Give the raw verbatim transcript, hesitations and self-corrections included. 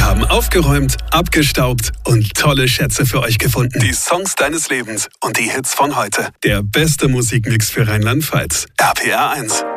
Wir haben aufgeräumt, abgestaubt und tolle Schätze für euch gefunden. Die Songs deines Lebens und die Hits von heute. Der beste Musikmix für Rheinland-Pfalz. R P R eins.